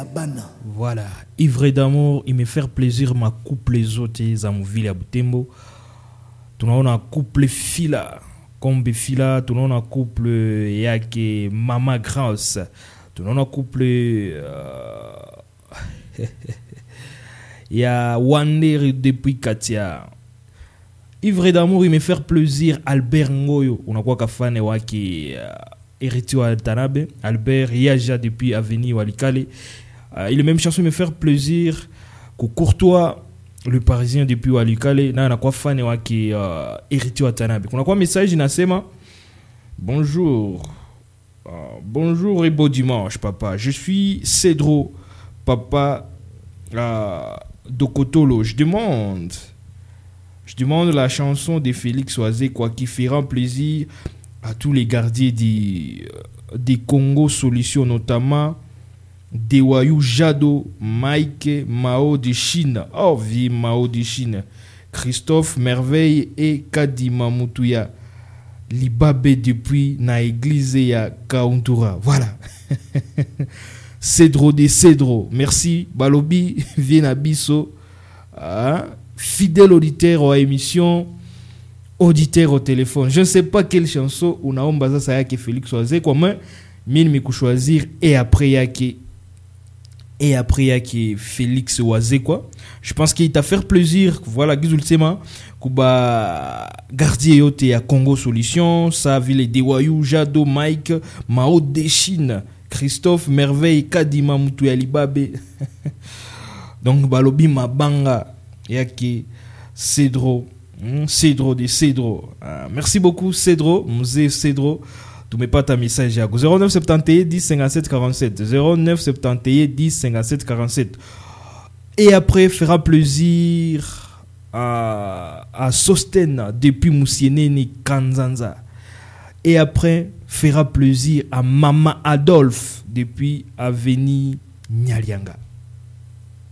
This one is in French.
Voilà, ivre d'amour, il me fait plaisir ma couple les autres za muvili ya Butembo. Tunaona couple fila, kombe fila, tunaona couple yake Mama Grace. Tunaona couple ya Wander depuis Katia. Ivre d'amour, il me fait plaisir Albert Ngoyo, unakuwa kafane wake héritier wa Tanabe. Albert Yaja depuis Avenue Walikale. Il est même chanson me faire plaisir que Courtois le Parisien depuis Walikale na kwa fan wake héritier wa Tanabe. Kuna kwa message inasema bonjour. Bonjour et beau dimanche papa. Je suis Cédro papa Dokotolo. Je demande la chanson de Félix Oazé quoi qui fera plaisir à tous les gardiens des Congo Solutions, notamment Dewayou Jado, Mike Mao de Chine, vie Mao de Chine, Christophe Merveille et Kadima Mutuya, Libabe depuis na église ya Kauntura. Voilà. Cédro de Cédro. Merci. Balobi, Viena Bisso. Fidèle auditeur à émission. Auditeur au téléphone. Je ne sais pas quelle chanson on a ombaza ça yake Félix Oazé comment mine me choisir et après yake Félix Oazé quoi. Je pense qu'il t'a fait plaisir voilà gizulsema kuba gardien yote ya Congo Solution, ça ville de Wayou Jado Mike Mao de Chine, Christophe Merveille Kadima Mutuya Libabe. Donc balobi mabanga yake Cédro. Cédro de Cédro. Merci beaucoup Cédro, Musée Cédro. Tu mets pas ta message à 09 71 10 57 47 09 71 10 57 47. Et après fera plaisir à Sosten depuis Moussienene Kanzanza. Et après fera plaisir à Maman Adolphe depuis Avenue Nyalianga.